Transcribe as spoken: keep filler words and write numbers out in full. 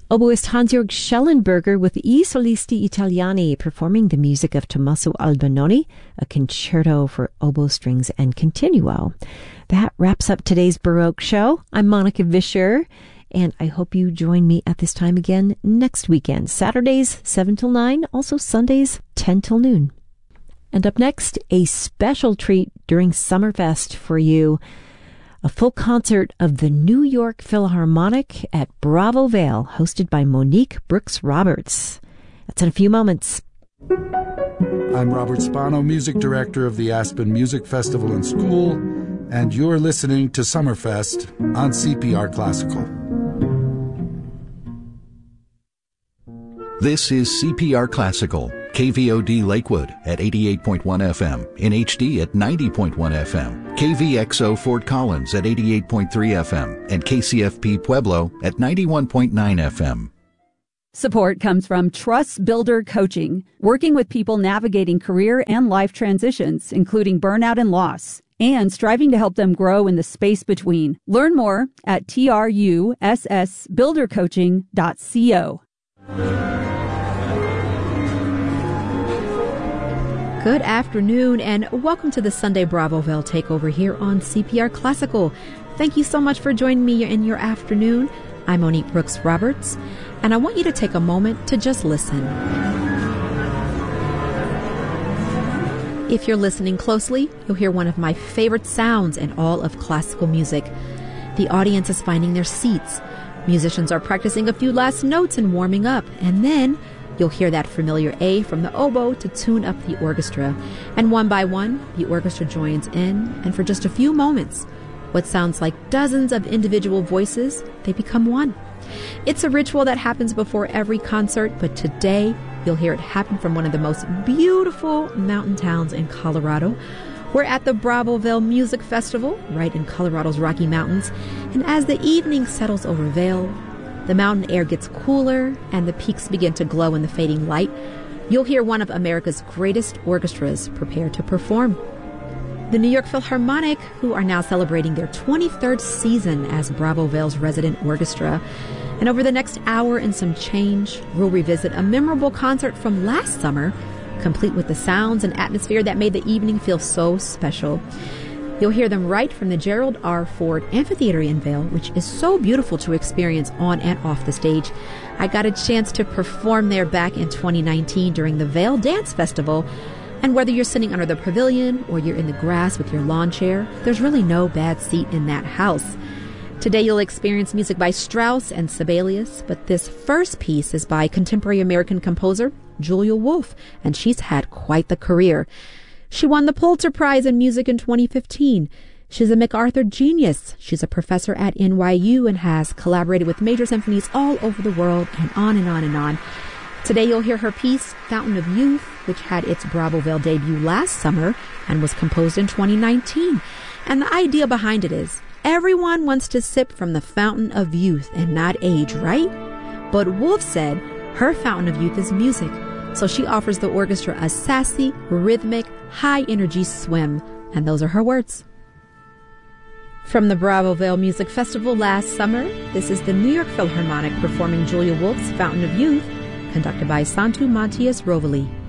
Oboist Hans-Jörg Schellenberger with I Solisti Italiani performing the music of Tommaso Albinoni, a concerto for oboe strings and continuo. That wraps up today's Baroque show. I'm Monica Vischer, and I hope you join me at this time again next weekend. Saturdays, seven till nine, also Sundays, ten till noon. And up next, a special treat during Summerfest for you. A full concert of the New York Philharmonic at Bravo Vale, hosted by Monique Brooks Roberts. That's in a few moments. I'm Robert Spano, Music Director of the Aspen Music Festival and School, and you're listening to Summerfest on C P R Classical. This is C P R Classical, K V O D Lakewood at eighty-eight point one F M, in H D at ninety point one F M, K V X O Fort Collins at eighty-eight point three F M, and K C F P Pueblo at ninety-one point nine F M. Support comes from Trust Builder Coaching, working with people navigating career and life transitions, including burnout and loss, and striving to help them grow in the space between. Learn more at truss builder coaching dot co. Good afternoon, and welcome to the Sunday Bravo Vale Takeover here on C P R Classical. Thank you so much for joining me in your afternoon. I'm Monique Brooks Roberts, and I want you to take a moment to just listen. If you're listening closely, you'll hear one of my favorite sounds in all of classical music. The audience is finding their seats. Musicians are practicing a few last notes and warming up, and then you'll hear that familiar A from the oboe to tune up the orchestra. And one by one, the orchestra joins in, and for just a few moments, what sounds like dozens of individual voices, they become one. It's a ritual that happens before every concert, but today you'll hear it happen from one of the most beautiful mountain towns in Colorado. We're at the Bravo Vale Music Festival, right in Colorado's Rocky Mountains, and as the evening settles over Vail, the mountain air gets cooler and the peaks begin to glow in the fading light, you'll hear one of America's greatest orchestras prepare to perform. The New York Philharmonic, who are now celebrating their twenty-third season as Bravo Vale's resident orchestra. And over the next hour and some change, we'll revisit a memorable concert from last summer, complete with the sounds and atmosphere that made the evening feel so special. You'll hear them right from the Gerald R. Ford Amphitheater in Vail, which is so beautiful to experience on and off the stage. I got a chance to perform there back in twenty nineteen during the Vail Dance Festival. And whether you're sitting under the pavilion or you're in the grass with your lawn chair, there's really no bad seat in that house. Today you'll experience music by Strauss and Sibelius, but this first piece is by contemporary American composer Julia Wolfe, and she's had quite the career. She won the Pulitzer Prize in Music in twenty fifteen. She's a MacArthur genius. She's a professor at N Y U and has collaborated with major symphonies all over the world, and on and on and on. Today you'll hear her piece, Fountain of Youth, which had its Bravo Vale debut last summer and was composed in twenty nineteen. And the idea behind it is, everyone wants to sip from the fountain of youth and not age, right? But Wolfe said her fountain of youth is music. So she offers the orchestra a sassy, rhythmic, high-energy swim. And those are her words. From the Bravo Vale Music Festival last summer, this is the New York Philharmonic performing Julia Wolfe's Fountain of Youth, conducted by Santu Matias Rovali.